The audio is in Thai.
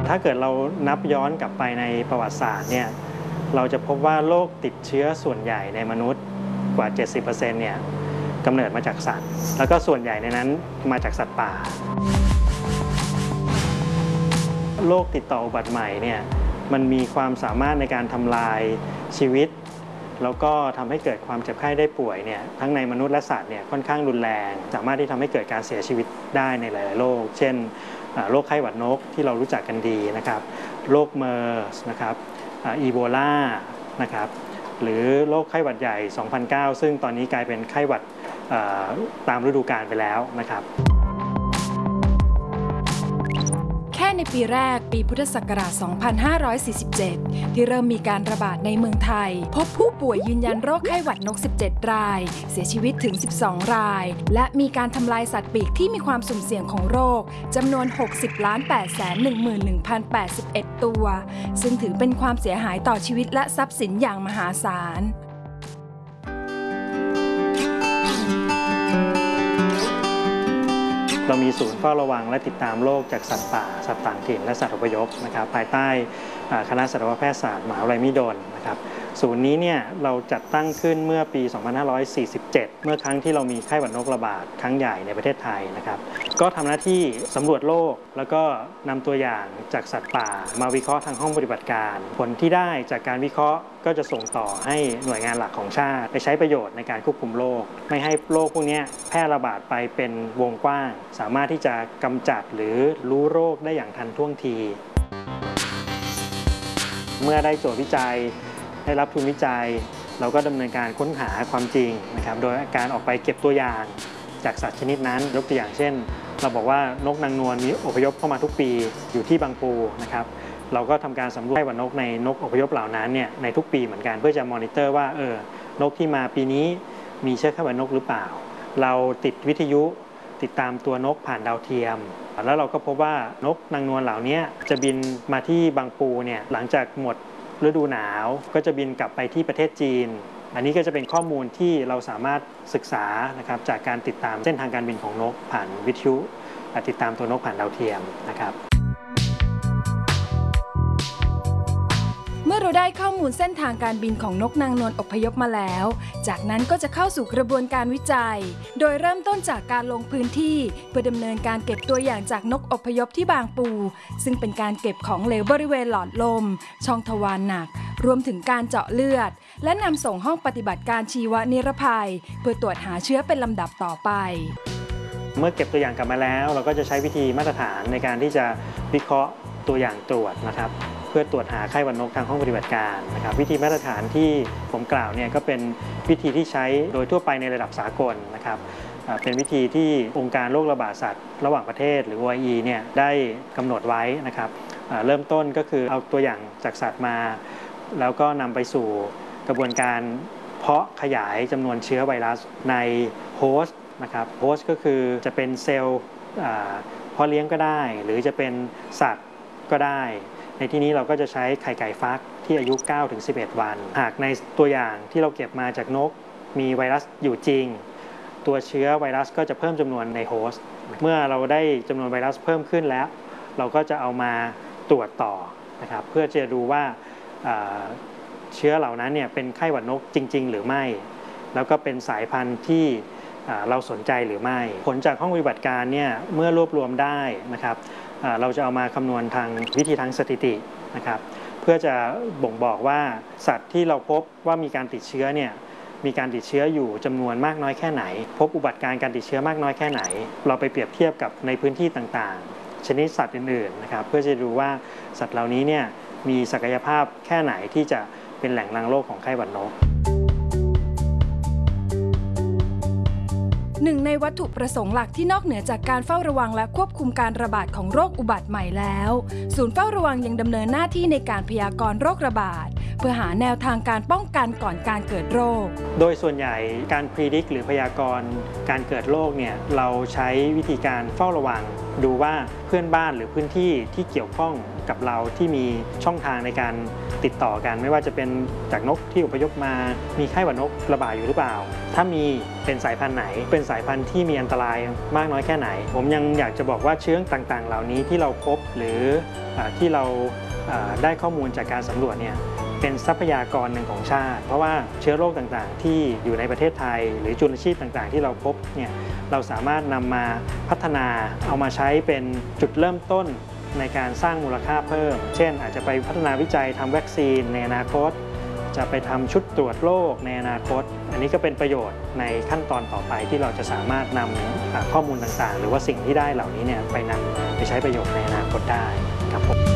ถ้าเกิดเรานับย้อนกลับไปในประวัติศาสตร์เนี่ยเราจะพบว่าโรคติดเชื้อส่วนใหญ่ในมนุษย์กว่า 70% เนี่ยกำเนิดมาจากสัตว์แล้วก็ส่วนใหญ่ในนั้นมาจากสัตว์ป่าโรคติดต่ออุบัติใหม่เนี่ยมันมีความสามารถในการทำลายชีวิตแล้วก็ทำให้เกิดความเจ็บไข้ได้ป่วยเนี่ยทั้งในมนุษย์และสัตว์เนี่ยค่อนข้างรุนแรงสามารถที่ทำให้เกิดการเสียชีวิตได้ในหลายๆโรคเช่นโรคไข้หวัดนกที่เรารู้จักกันดีนะครับโรคเมอร์สนะครับอีโบลานะครับหรือโรคไข้หวัดใหญ่ 2009 ซึ่งตอนนี้กลายเป็นไข้หวัดตามฤดูกาลไปแล้วนะครับแค่ในปีแรกปีพุทธศักราช 2547 ที่เริ่มมีการระบาดในเมืองไทยพบผู้ป่วยยืนยันโรคไข้หวัดนก 17 รายเสียชีวิตถึง 12 รายและมีการทำลายสัตว์ปีกที่มีความสุ่มเสี่ยงของโรคจำนวน 60,811,081 ตัวซึ่งถือเป็นความเสียหายต่อชีวิตและทรัพย์สินอย่างมหาศาลเรามีศูนย์เฝ้าระวังและติดตามโรคจากสัตว์ป่าสัตว์ต่างถิ่นและสัตว์อพยพนะครับภายใต้คณะสัตวแพทยศาสตร์มหาวิทยาลัยมหิดลนะครับศูนย์นี้เนี่ยเราจัดตั้งขึ้นเมื่อปี 2547 เมื่อครั้งที่เรามีไข้หวัดนกระบาดครั้งใหญ่ในประเทศไทยนะครับก็ทำหน้าที่สำรวจโรคแล้วก็นำตัวอย่างจากสัตว์ป่ามาวิเคราะห์ทางห้องปฏิบัติการผลที่ได้จากการวิเคราะห์ก็จะส่งต่อให้หน่วยงานหลักของชาติไปใช้ประโยชน์ในการควบคุมโรคไม่ให้โรคพวกนี้แพร่ระบาดไปเป็นวงกว้างสามารถที่จะกำจัดหรือรู้โรคได้อย่างทันท่วงทีเมื่อได้โจทย์วิจัยได้รับทุนวิจัยเราก็ดำเนินการค้นหาความจริงนะครับโดยการออกไปเก็บตัวอย่างจากสัตว์ชนิดนั้นยกตัวอย่างเช่นเราบอกว่านกนางนวลมีอพยพเข้ามาทุกปีอยู่ที่บางปูนะครับเราก็ทำการสำรวจไข้หวัดนกในนกอพยพเหล่านั้นเนี่ยในทุกปีเหมือนกันเพื่อจะมอนิเตอร์ว่านกที่มาปีนี้มีเชื้อไข้หวัดนกหรือเปล่าเราติดวิทยุติดตามตัวนกผ่านดาวเทียมแล้วเราก็พบว่านกนางนวลเหล่านี้จะบินมาที่บางปูเนี่ยหลังจากหมดฤดูหนาวก็จะบินกลับไปที่ประเทศจีนอันนี้ก็จะเป็นข้อมูลที่เราสามารถศึกษานะครับจากการติดตามเส้นทางการบินของนกผ่านวิทยุติดตามตัวนกผ่านดาวเทียมนะครับเมื่อเราได้ข้อมูลเส้นทางการบินของนกนางนวลอพยพมาแล้วจากนั้นก็จะเข้าสู่กระบวนการวิจัยโดยเริ่มต้นจากการลงพื้นที่เพื่อดำเนินการเก็บตัวอย่างจากนกอพยพที่บางปูซึ่งเป็นการเก็บของเหลวบริเวณหลอดลมช่องทวารหนักรวมถึงการเจาะเลือดและนำส่งห้องปฏิบัติการชีวนิรภัยเพื่อตรวจหาเชื้อเป็นลำดับต่อไปเมื่อเก็บตัวอย่างกลับมาแล้วเราก็จะใช้วิธีมาตรฐานในการที่จะวิเคราะห์ตัวอย่างตรวจนะครับเพื่อตรวจหาไข้หวัดนกทางห้องปฏิบัติการนะครับวิธีมาตรฐานที่ผมกล่าวเนี่ยก็เป็นวิธีที่ใช้โดยทั่วไปในระดับสากลนะครับเป็นวิธีที่องค์การโรคระบาดสัตว์ระหว่างประเทศหรือ OIE เนี่ยได้กำหนดไว้นะครับเริ่มต้นก็คือเอาตัวอย่างจากสัตว์มาแล้วก็นำไปสู่กระบวนการเพาะขยายจำนวนเชื้อไวรัสในโฮสต์นะครับโฮสต์ก็คือจะเป็นเซลล์เพาะเลี้ยงก็ได้หรือจะเป็นสัตว์ก็ได้ในที่นี้เราก็จะใช้ไข่ไก่ฟักที่อายุ 9-11 วันหากในตัวอย่างที่เราเก็บมาจากนกมีไวรัสอยู่จริงตัวเชื้อไวรัสก็จะเพิ่มจำนวนในโฮสต์เมื่อเราได้จำนวนไวรัสเพิ่มขึ้นแล้วเราก็จะเอามาตรวจต่อนะครับเพื่อจะดูว่าเชื้อเหล่านั้นเนี่ยเป็นไข้หวัดนกจริงๆหรือไม่แล้วก็เป็นสายพันธุ์ที่เราสนใจหรือไม่ผลจากห้องปฏิบัติการเนี่ยเมื่อรวบรวมได้นะครับเราจะเอามาคำนวณทางวิธีทางสถิตินะครับเพื่อจะบ่งบอกว่าสัตว์ที่เราพบว่ามีการติดเชื้อเนี่ยมีการติดเชื้ออยู่จำนวนมากน้อยแค่ไหนพบอุบัติการติดเชื้อมากน้อยแค่ไหนเราไปเปรียบเทียบกับในพื้นที่ต่างๆชนิดสัตว์อื่นๆนะครับเพื่อจะดูว่าสัตว์เหล่านี้เนี่ยมีศักยภาพแค่ไหนที่จะเป็นแหล่งรังโรคของไข้หวัดนกหนึ่งในวัตถุประสงค์หลักที่นอกเหนือจากการเฝ้าระวังและควบคุมการระบาดของโรคอุบัติใหม่แล้วศูนย์เฝ้าระวังยังดำเนินหน้าที่ในการพยากรณ์โรคระบาดเพื่อหาแนวทางการป้องกันก่อนการเกิดโรคโดยส่วนใหญ่การ predict หรือพยากรณ์การเกิดโรคเนี่ยเราใช้วิธีการเฝ้าระวังดูว่าเพื่อนบ้านหรือพื้นที่ที่เกี่ยวข้องกับเราที่มีช่องทางในการติดต่อกันไม่ว่าจะเป็นจากนกที่อพยพมามีไข้หวัดนกระบาดอยู่หรือเปล่าถ้ามีเป็นสายพันธุ์ไหนเป็นสายพันธุ์ที่มีอันตรายมากน้อยแค่ไหนผมยังอยากจะบอกว่าเชื้อต่างๆเหล่านี้ที่เราพบหรือที่เราได้ข้อมูลจากการสำรวจเนี่ยเป็นทรัพยากรหนึ่งของชาติเพราะว่าเชื้อโรคต่างๆที่อยู่ในประเทศไทยหรือจุลชีพต่างๆที่เราพบเนี่ยเราสามารถนำมาพัฒนาเอามาใช้เป็นจุดเริ่มต้นในการสร้างมูลค่าเพิ่มเช่นอาจจะไปพัฒนาวิจัยทำวัคซีนในอนาคตจะไปทำชุดตรวจโรคในอนาคตอันนี้ก็เป็นประโยชน์ในขั้นตอนต่อไปที่เราจะสามารถนำข้อมูลต่างๆหรือว่าสิ่งที่ได้เหล่านี้เนี่ยไปนำไปใช้ประโยชน์ในอนาคตได้ครับผม